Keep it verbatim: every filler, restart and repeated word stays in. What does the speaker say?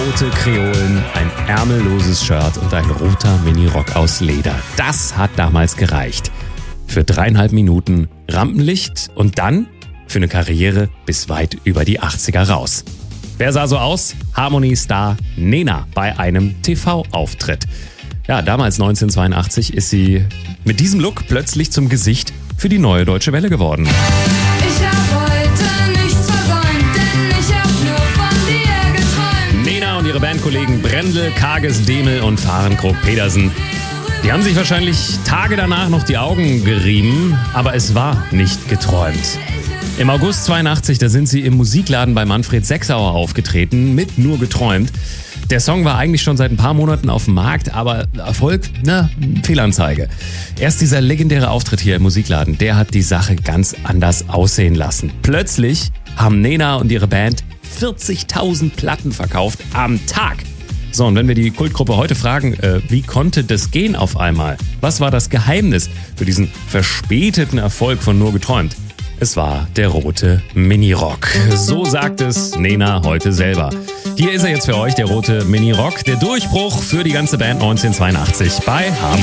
rote Kreolen, ein ärmelloses Shirt und ein roter Minirock aus Leder. Das hat damals gereicht. Für dreieinhalb Minuten Rampenlicht und dann für eine Karriere bis weit über die achtziger raus. Wer sah so aus? Harmony-Star Nena bei einem T V-Auftritt. Ja, damals neunzehnhundertzweiundachtzig ist sie mit diesem Look plötzlich zum Gesicht für die Neue Deutsche Welle geworden. Ich hab heute nichts versäumt, denn ich hab nur von dir geträumt. Nena und ihre Bandkollegen Brendel, Kages, Demel und Fahrenkrog Pedersen, die haben sich wahrscheinlich Tage danach noch die Augen gerieben, aber es war nicht geträumt. Im August zweiundachtzig, da sind sie im Musikladen bei Manfred Sechsauer aufgetreten mit Nur geträumt. Der Song war eigentlich schon seit ein paar Monaten auf dem Markt, aber Erfolg, na, Fehlanzeige. Erst dieser legendäre Auftritt hier im Musikladen, der hat die Sache ganz anders aussehen lassen. Plötzlich haben Nena und ihre Band vierzigtausend Platten verkauft am Tag. So, und wenn wir die Kultgruppe heute fragen, äh, wie konnte das gehen auf einmal? Was war das Geheimnis für diesen verspäteten Erfolg von Nur geträumt? Es war der rote Minirock. So sagt es Nena heute selber. Hier ist er jetzt für euch, der rote Minirock. Der Durchbruch für die ganze Band neunzehnhundertzweiundachtzig bei Harmony.